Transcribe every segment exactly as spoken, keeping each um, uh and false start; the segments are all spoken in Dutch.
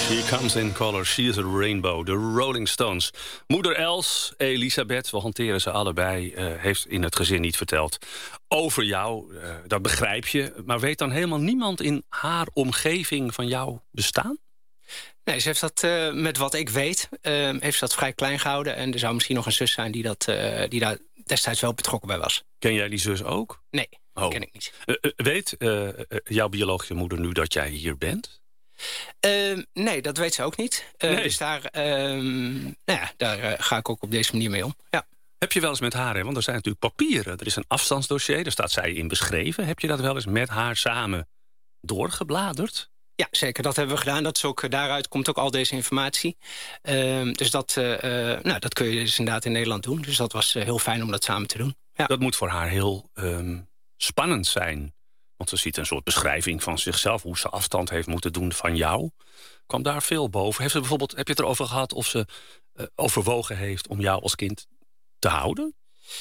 She comes in color, she is a rainbow. De Rolling Stones. Moeder Els, Elisabeth, we hanteren ze allebei... Uh, heeft in het gezin niet verteld over jou. Uh, dat begrijp je. Maar weet dan helemaal niemand in haar omgeving van jouw bestaan? Nee, ze heeft dat, uh, met wat ik weet, uh, heeft ze dat vrij klein gehouden. En er zou misschien nog een zus zijn die, dat, uh, die daar destijds wel betrokken bij was. Ken jij die zus ook? Nee, oh. dat ken ik niet. Uh, uh, weet uh, uh, jouw biologische moeder nu dat jij hier bent? Uh, nee, dat weet ze ook niet. Uh, nee. Dus daar, uh, nou ja, daar uh, ga ik ook op deze manier mee om. Ja. Heb je wel eens met haar, hè? Want er zijn natuurlijk papieren. Er is een afstandsdossier, daar staat zij in beschreven. Heb je dat wel eens met haar samen doorgebladerd? Ja, zeker. Dat hebben we gedaan. Dat is ook, daaruit komt ook al deze informatie. Uh, dus dat, uh, uh, nou, dat kun je dus inderdaad in Nederland doen. Dus dat was uh, heel fijn om dat samen te doen. Ja. Dat moet voor haar heel um, spannend zijn. Want ze ziet een soort beschrijving van zichzelf... hoe ze afstand heeft moeten doen van jou. Kwam daar veel boven? Heeft ze bijvoorbeeld, heb je het erover gehad of ze uh, overwogen heeft... om jou als kind te houden?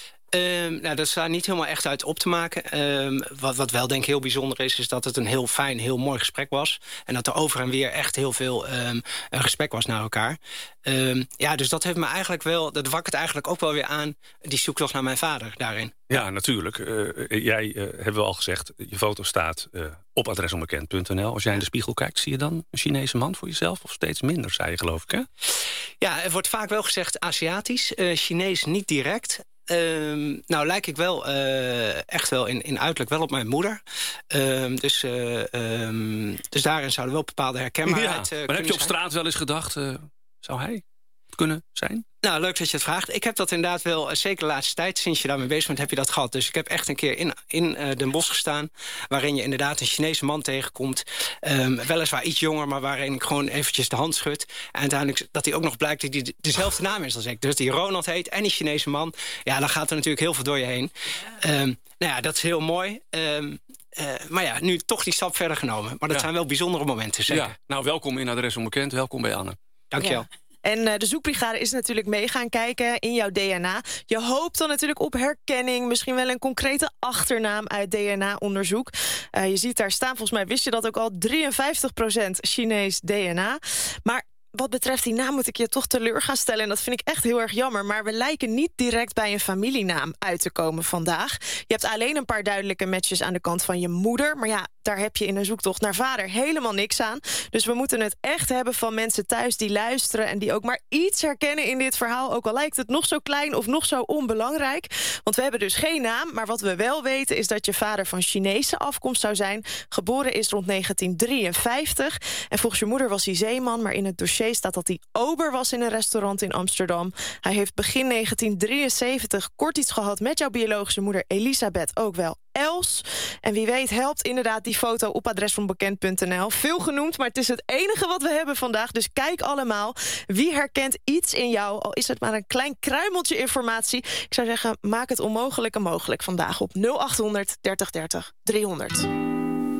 Um, nou, dat staat niet helemaal echt uit op te maken. Um, wat, wat wel denk ik heel bijzonder is... is dat het een heel fijn, heel mooi gesprek was. En dat er over en weer echt heel veel um, een gesprek was naar elkaar. Um, ja, dus dat heeft me eigenlijk wel... dat wakkert eigenlijk ook wel weer aan... die zoektocht naar mijn vader daarin. Ja, natuurlijk. Uh, jij, uh, hebben we al gezegd... je foto staat uh, op adresonbekend punt n l. Als jij in de spiegel kijkt, zie je dan een Chinese man voor jezelf? Of steeds minder, zei je geloof ik, hè? Ja, er wordt vaak wel gezegd Aziatisch. Uh, Chinees niet direct... Um, nou, lijk ik wel uh, echt wel in, in uiterlijk wel op mijn moeder. Um, dus, uh, um, dus daarin zouden wel bepaalde herkenbaarheid... Ja, uh, maar heb je op zijn. straat wel eens gedacht... Uh, zou hij kunnen zijn? Nou, leuk dat je het vraagt. Ik heb dat inderdaad wel, zeker de laatste tijd... sinds je daarmee bezig bent, heb je dat gehad. Dus ik heb echt een keer in, in uh, Den Bosch gestaan... waarin je inderdaad een Chinese man tegenkomt. Um, weliswaar iets jonger, maar waarin ik gewoon eventjes de hand schud. En uiteindelijk dat hij ook nog blijkt dat hij dezelfde naam is als ik. Dus die Ronald heet en die Chinese man. Ja, dan gaat er natuurlijk heel veel door je heen. Um, nou ja, dat is heel mooi. Um, Uh, maar ja, nu toch die stap verder genomen. Maar dat ja. zijn wel bijzondere momenten, zeker. Ja. Nou, welkom in Adres Onbekend. Welkom bij Anne. Dank je wel. Ja. En uh, de zoekbrigade is natuurlijk mee gaan kijken in jouw D N A. Je hoopt dan natuurlijk op herkenning. Misschien wel een concrete achternaam uit D N A-onderzoek. Uh, je ziet daar staan, volgens mij wist je dat ook al... drieënvijftig procent Chinees D N A. Maar wat betreft die naam moet ik je toch teleur gaan stellen. En dat vind ik echt heel erg jammer. Maar we lijken niet direct bij een familienaam uit te komen vandaag. Je hebt alleen een paar duidelijke matches aan de kant van je moeder. Maar ja, daar heb je in een zoektocht naar vader helemaal niks aan. Dus we moeten het echt hebben van mensen thuis die luisteren... en die ook maar iets herkennen in dit verhaal. Ook al lijkt het nog zo klein of nog zo onbelangrijk. Want we hebben dus geen naam. Maar wat we wel weten is dat je vader van Chinese afkomst zou zijn. Geboren is rond negentien drieënvijftig. En volgens je moeder was hij zeeman, maar in het dossier staat dat hij ober was in een restaurant in Amsterdam. Hij heeft begin negentien drieënzeventig kort iets gehad met jouw biologische moeder Elisabeth, ook wel Els. En wie weet helpt inderdaad die foto op adresonbekend punt n l. Veel genoemd, maar het is het enige wat we hebben vandaag. Dus kijk allemaal. Wie herkent iets in jou, al is het maar een klein kruimeltje informatie. Ik zou zeggen, maak het onmogelijke mogelijk vandaag op nul achthonderd dertig dertig driehonderd.